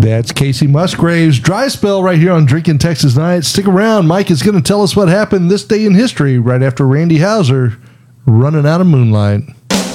That's Casey Musgraves. Dry spell right here on Drinking Texas Night. Stick around. Mike is going to tell us what happened this day in history right after Randy Houser running out of moonlight.